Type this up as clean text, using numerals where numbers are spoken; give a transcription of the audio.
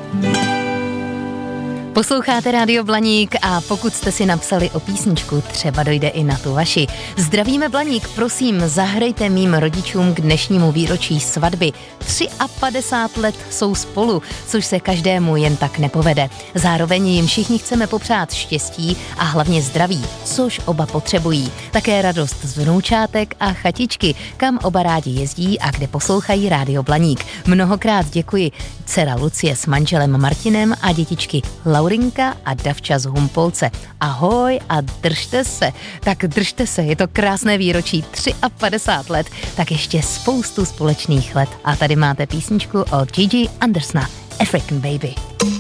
Posloucháte Rádio Blaník a pokud jste si napsali o písničku, třeba dojde i na tu vaši. Zdravíme Blaník, prosím, zahrajte mým rodičům k dnešnímu výročí svatby. 53 let jsou spolu, což se každému jen tak nepovede. Zároveň jim všichni chceme popřát štěstí a hlavně zdraví, což oba potřebují. Také radost z vnoučátek a chatičky, kam oba rádi jezdí a kde poslouchají Rádio Blaník. Mnohokrát děkuji dcera Lucie s manželem Martinem a dětičky Laurinka a Davča z Humpolce. Ahoj a držte se. Tak držte se, je to krásné výročí, 53 let, tak ještě spoustu společných let. A tady máte písničku od Gigi Andersona, African Baby.